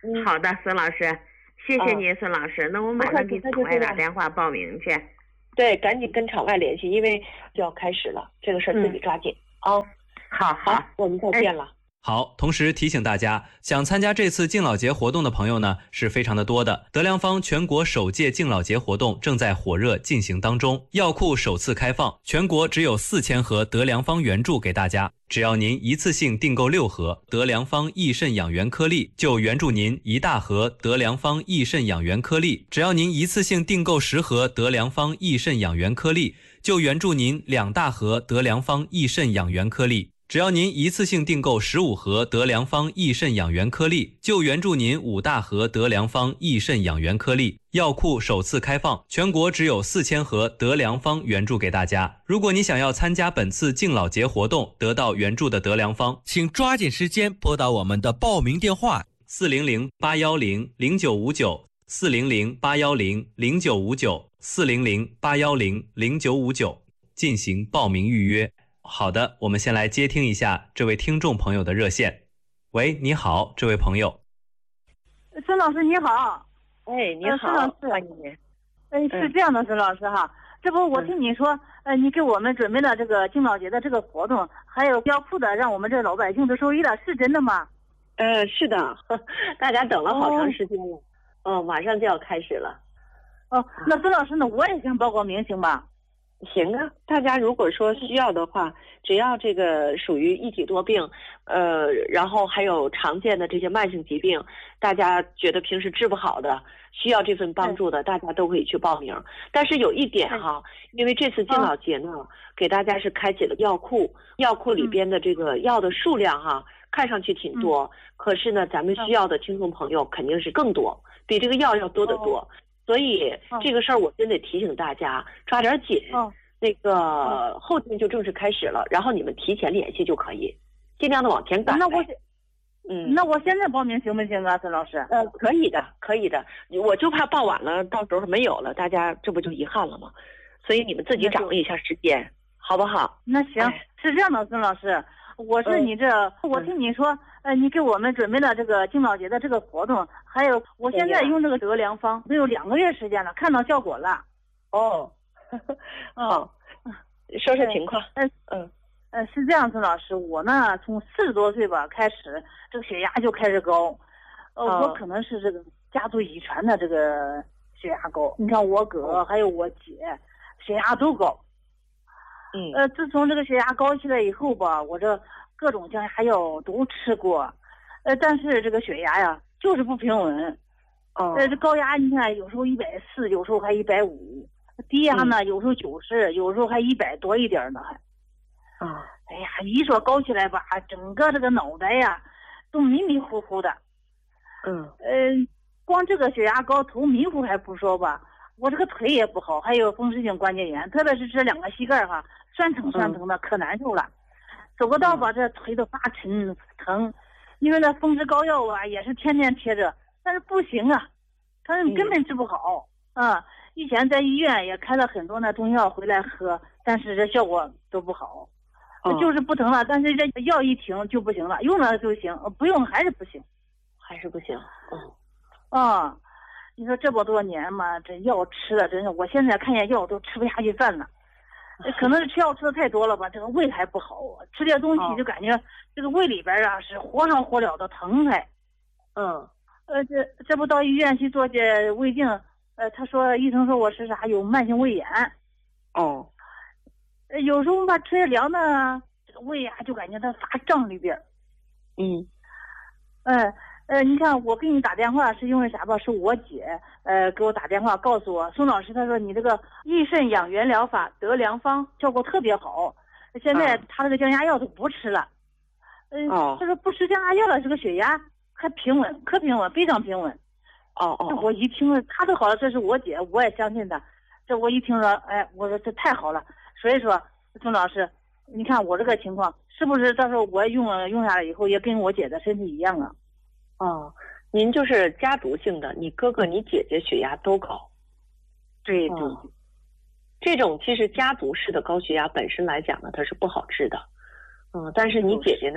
嗯，好的，孙老师，谢谢您，孙老师。那我马上给场外打电话报名去。 对，赶紧跟场外联系，因为就要开始了，这个事儿自己抓紧啊。 好好， 我们再见了。 好，同时提醒大家，想参加这次敬老节活动的朋友呢，是非常的多的。德良坊全国首届敬老节活动正在火热进行当中，药库首次开放，全国只有四千盒德良坊原著给大家。只要您一次性订购六盒德良坊益肾养元颗粒，就援助您一大盒德良坊益肾养元颗粒；只要您一次性订购十盒德良坊益肾养元颗粒，就援助您两大盒德良坊益肾养元颗粒。只要您一次性订购十五盒德良坊益肾养元颗粒，就援助您五大盒德良坊益肾养元颗粒。药库首次开放，全国只有四千盒德良坊援助给大家。如果你想要参加本次敬老节活动，得到援助的德良坊， 请抓紧时间拨打我们的报名电话四零零八一零零九五九四零零八一零零九五九四零零八一零零九五九进行报名预约。好的，我们先来接听一下这位听众朋友的热线。喂，你好，这位朋友。 孙老师你好。 哎，你好， 孙老师， 欢迎您。 哎，是这样的，孙老师哈，这不我听你说，呃，你给我们准备了这个敬老节的这个活动，还有药库的，让我们这老百姓都受益了，是真的吗？ 呃，是的，大家等了好长时间了，嗯、哦，马上就要开始了。 哦，那孙老师呢，我也想报个名，行吧？ 行啊，大家如果说需要的话，只要这个属于一体多病，呃，然后还有常见的这些慢性疾病，大家觉得平时治不好的，需要这份帮助的，大家都可以去报名。但是有一点哈，因为这次敬老节呢，给大家是开启了药库，药库里边的这个药的数量哈，看上去挺多，可是呢，咱们需要的听众朋友肯定是更多，比这个药要多得多。所以这个事儿我真得提醒大家抓点紧，那个后天就正式开始了，然后你们提前联系就可以，尽量的往前赶。 那我， 嗯， 那我现在报名行不行啊，孙老师？ 呃，可以的，可以的。我就怕报晚了，到时候没有了，大家这不就遗憾了吗？所以你们自己掌握一下时间，好不好？ 那行，哎、是这样的，孙老师。我是你这，嗯、我听你说，呃，你给我们准备了这个敬老节的这个活动，还有我现在用这个德良坊都有两个月时间了，看到效果了。 哦，哦，说说情况。 嗯嗯呃，是这样，孙老师，我呢从四十多岁吧开始，这个血压就开始高，呃，哦、我可能是这个家族遗传的这个血压高。你看我哥还有我姐，血压都高。 嗯， 呃，自从这个血压高起来以后吧，我这各种降压药都吃过，呃，但是这个血压呀就是不平稳。 哦。 呃，这高压你看有时候一百四，有时候还一百五，低压呢、嗯、有时候九十，有时候还一百多一点呢还。 啊、哦。 哎呀，一说高起来吧，整个这个脑袋呀都迷迷糊糊的。 嗯。 呃，光这个血压高头迷糊还不说吧。我这个腿也不好，还有风湿性关节炎，特别是这两个膝盖哈，酸疼酸疼的，可难受了。走个道吧，这腿都发沉疼，因为那风湿膏药啊，也是天天贴着，但是不行啊，他根本治不好。啊、嗯，以前在医院也开了很多那中药回来喝，但是这效果都不好，哦、就是不疼了，但是这药一停就不行了，用了就行，不用还是不行， 还是不行。嗯。 啊。你说这么多年嘛，这药吃的真是，我现在看见药都吃不下去饭了，可能是吃药吃的太多了吧，这个胃还不好，吃点东西就感觉这个胃里边啊是活上活了的疼还。 嗯， 呃，这这不到医院去做些胃镜，呃，他说医生说我是啥有慢性胃炎。 哦。 呃，有时候吧吃点凉的，这个胃啊就感觉它发胀里边。 嗯。 嗯。呃，你看我给你打电话是因为啥吧？是我姐呃给我打电话告诉我，孙老师他说你这个益肾养元疗法德良坊效果特别好，现在他这个降压药都不吃了。嗯、呃， 哦， 他说不吃降压药了，这个血压还平稳，可平稳，非常平稳。 哦哦， 我一听他都好了，这是我姐，我也相信他。这我一听说，哎，我说这太好了。所以说，孙老师，你看我这个情况，是不是到时候我用了用下来以后，也跟我姐的身体一样啊？ 哦，您就是家族性的，你哥哥、你姐姐血压都高。 对对、 嗯，这种其实家族式的高血压本身来讲呢，它是不好治的。嗯，但是你姐姐呢，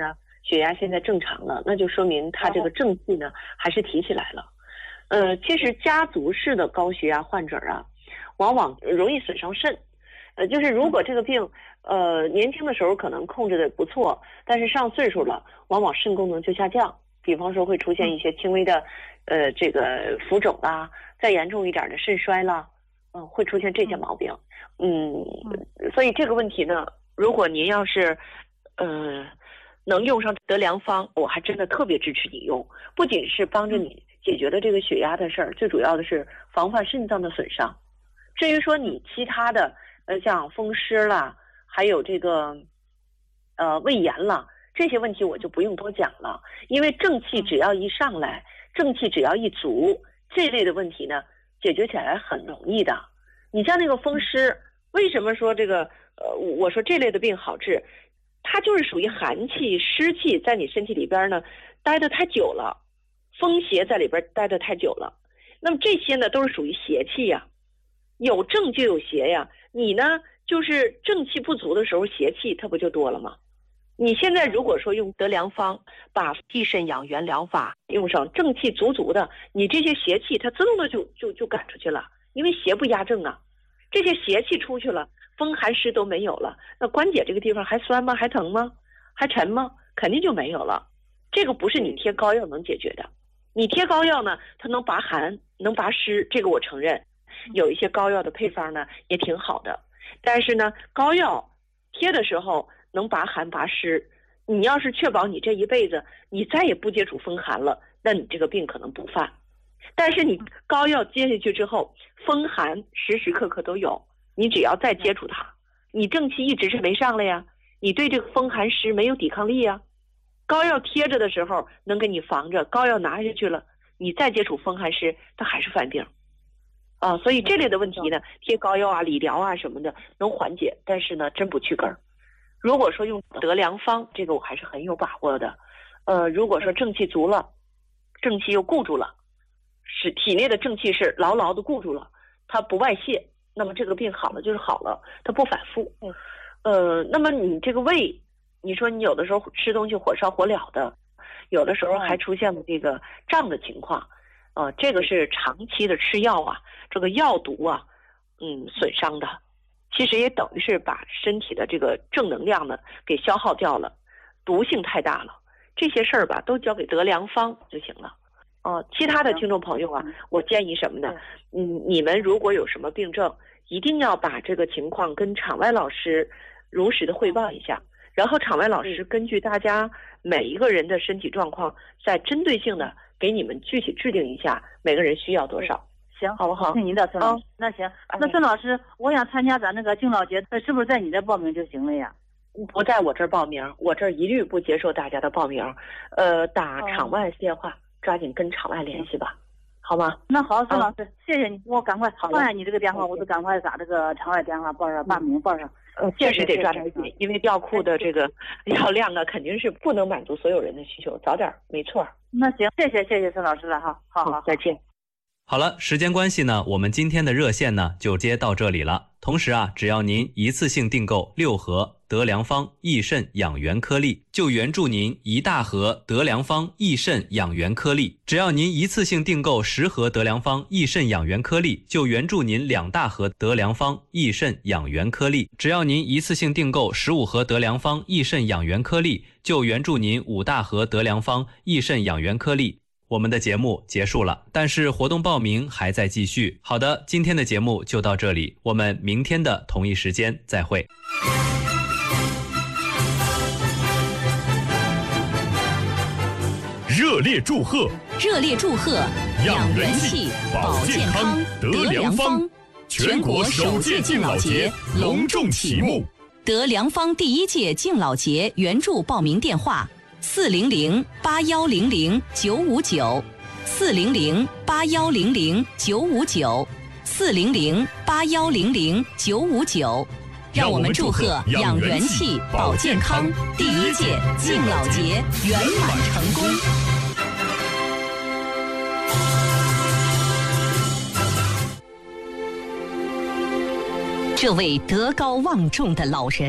血压现在正常了，那就说明他这个正气呢还是提起来了。呃，其实家族式的高血压患者啊，往往容易损伤肾。呃，就是如果这个病，呃，年轻的时候可能控制的不错，但是上岁数了，往往肾功能就下降。比方说会出现一些轻微的，呃，这个浮肿啦，再严重一点的肾衰啦，嗯、呃，会出现这些毛病。嗯，所以这个问题呢，如果您要是，呃，能用上德良方，我还真的特别支持你用，不仅是帮着你解决了这个血压的事儿，最主要的是防范肾脏的损伤。至于说你其他的，呃，像风湿啦，还有这个，呃，胃炎啦。这些问题我就不用多讲了，因为正气只要一上来，正气只要一足，这类的问题呢，解决起来很容易的。你像那个风湿，为什么说这个呃，我说这类的病好治，它就是属于寒气、湿气在你身体里边呢待得太久了，风邪在里边待得太久了。那么这些呢都是属于邪气呀，有正就有邪呀。你呢就是正气不足的时候，邪气它不就多了吗？你现在如果说用德良方，把益肾养元疗法用上，正气足足的，你这些邪气它自动的就就就赶出去了，因为邪不压正啊，这些邪气出去了，风寒湿都没有了，那关节这个地方还酸吗？还疼吗？还沉吗？肯定就没有了。这个不是你贴膏药能解决的，你贴膏药呢，它能拔寒，能拔湿，这个我承认。有一些膏药的配方呢也挺好的，但是呢，膏药贴的时候能拔寒拔湿，你要是确保你这一辈子你再也不接触风寒了，那你这个病可能不犯。但是你膏药接下去之后，风寒时时刻刻都有，你只要再接触它，你正气一直是没上来呀，你对这个风寒湿没有抵抗力呀。膏药贴着的时候能给你防着，膏药拿下去了，你再接触风寒湿，它还是犯病啊。所以这类的问题呢，贴膏药啊、理疗啊什么的能缓解，但是呢，真不去根儿。如果说用德良方，这个我还是很有把握的。呃，如果说正气足了，正气又固住了，使体内的正气是牢牢的固住了，它不外泄，那么这个病好了就是好了，它不反复。呃，那么你这个胃，你说你有的时候吃东西火烧火燎的，有的时候还出现了这个胀的情况，呃，这个是长期的吃药啊，这个药毒啊，嗯，损伤的。其实也等于是把身体的这个正能量呢给消耗掉了，毒性太大了。这些事儿吧，都交给德良方就行了。哦、呃，其他的听众朋友啊，我建议什么呢？嗯，你们如果有什么病症，一定要把这个情况跟场外老师如实的汇报一下，然后场外老师根据大家每一个人的身体状况，再针对性的给你们具体制定一下每个人需要多少。 行， 好不好？ 听您的，孙老师。那行，那孙老师，我想参加咱那个敬老节，那是不是在你这报名就行了呀？ 不在我这儿报名，我这儿一律不接受大家的报名。呃，打场外电话，抓紧跟场外联系吧，好吗？ 那好，孙老师，谢谢你，我赶快放下你这个电话，我就赶快打这个场外电话报上报名报上。 呃，确实得抓紧，因为药库的这个药量呢，肯定是不能满足所有人的需求，早点没错。 那行，谢谢谢谢孙老师了哈，好好， 再见。 好了，时间关系呢，我们今天的热线呢就接到这里了。同时啊，只要您一次性订购六盒德良方益肾养元颗粒，就援助您一大盒德良方益肾养元颗粒；只要您一次性订购十盒德良方益肾养元颗粒，就援助您两大盒德良方益肾养元颗粒；只要您一次性订购十五盒德良方益肾养元颗粒，就援助您五大盒德良方益肾养元颗粒。我们的节目结束了，但是活动报名还在继续。好的，今天的节目就到这里，我们明天的同一时间再会。 热烈祝贺！ 热烈祝贺！养元气，保健康，德良方，全国首届敬老节隆重启幕。德良方第一届敬老节援助报名电话：四零零八幺零零九五九，四零零八幺零零九五九，四零零八幺零零九五九。让我们祝贺养元气、保健康第一届敬老节圆满成功。这位德高望重的老人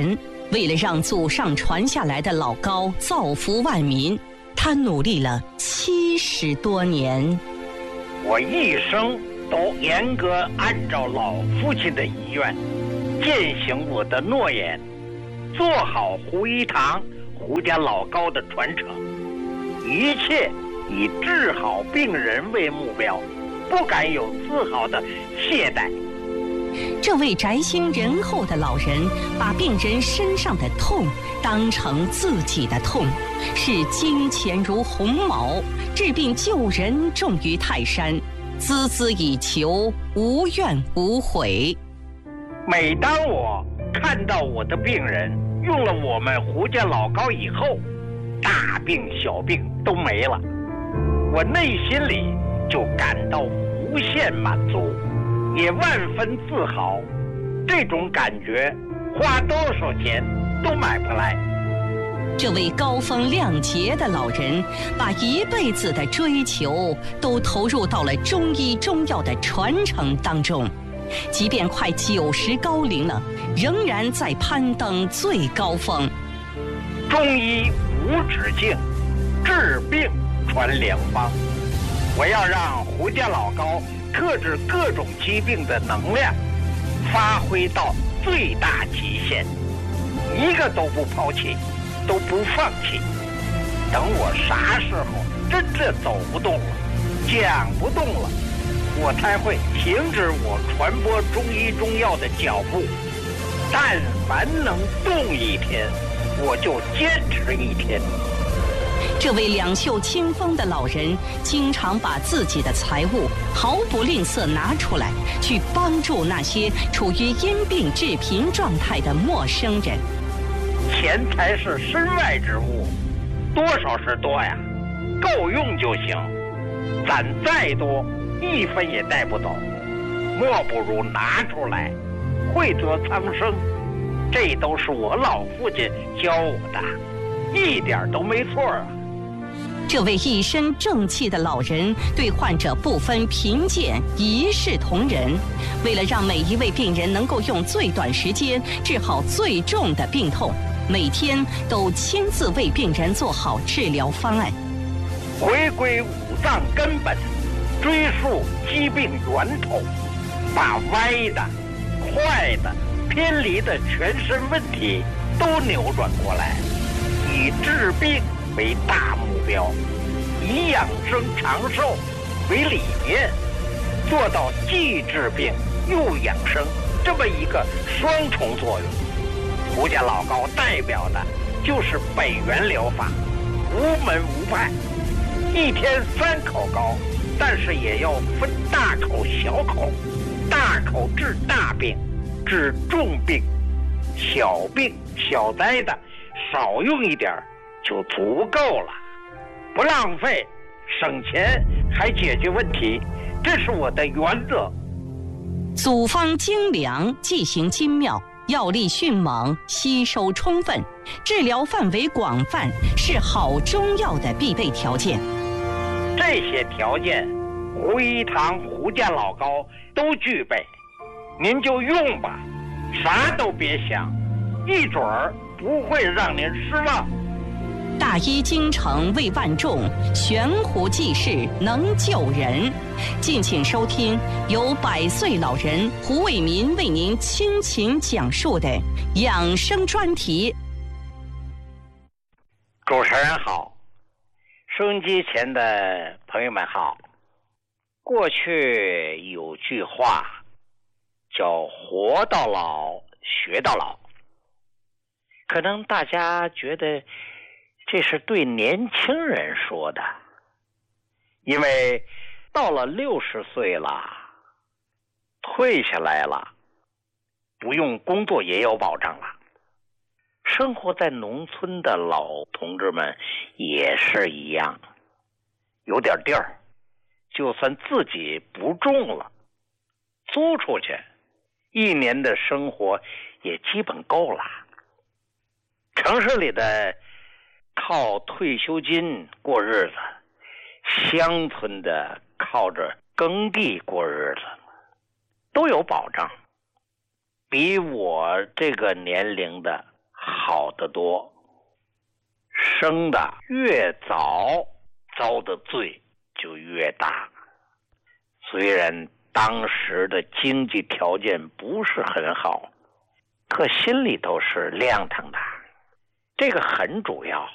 为了让祖上传下来的老高造福万民，他努力了七十多年。 我一生都严格按照老父亲的遗愿，践行我的诺言，做好胡一堂胡家老高的传承，一切以治好病人为目标，不敢有丝毫的懈怠。 这位宅心仁厚的老人，把病人身上的痛当成自己的痛，视金钱如鸿毛，治病救人重于泰山，孜孜以求，无怨无悔。 每当我看到我的病人用了我们胡家老高以后，大病小病都没了，我内心里就感到无限满足，也万分自豪。这种感觉花多少钱都买不来。 这位高风亮节的老人，把一辈子的追求都投入到了中医中药的传承当中，即便快九十高龄了，仍然在攀登最高峰。 中医无止境，治病传良方。我要让胡家老高克制各种疾病的能量发挥到最大极限，一个都不抛弃，都不放弃。等我啥时候真正走不动了，讲不动了，我才会停止我传播中医中药的脚步。但凡能动一天，我就坚持一天。 这位两袖清风的老人，经常把自己的财物毫不吝啬拿出来，去帮助那些处于因病致贫状态的陌生人。 钱财是身外之物，多少是多呀，够用就行。攒再多，一分也带不走，莫不如拿出来，惠泽苍生。这都是我老父亲教我的，一点都没错啊。 这位一身正气的老人，对患者不分贫贱，一视同仁。为了让每一位病人能够用最短时间治好最重的病痛，每天都亲自为病人做好治疗方案。 回归五脏根本，追溯疾病源头，把歪的、坏的、偏离的全身问题都扭转过来，以治病为大目标，以养生长寿为理念，做到既治病又养生这么一个双重作用。胡家老高代表的就是北元疗法，无门无派，一天三口高，但是也要分大口小口，大口治大病，治重病，小病小灾的少用一点就足够了，不浪费，省钱还解决问题，这是我的原则。 组方精良，剂型精妙，药力迅猛，吸收充分，治疗范围广泛，是好中药的必备条件。 这些条件，胡一堂胡家老高都具备，您就用吧，啥都别想，一准儿不会让您失望。 大医精诚为万众，悬壶济世能救人。敬请收听由百岁老人胡卫民为您倾情讲述的养生专题。 主持人好，收音机前的朋友们好。过去有句话叫活到老学到老，可能大家觉得这是对年轻人说的，因为到了六十岁了，退下来了，不用工作也有保障了。生活在农村的老同志们也是一样，有点地儿，就算自己不种了，租出去，一年的生活也基本够了。城市里的靠退休金过日子，乡村的靠着耕地过日子，都有保障。比我这个年龄的好得多。生的越早，遭的罪就越大。虽然当时的经济条件不是很好，可心里头是亮堂的，这个很主要。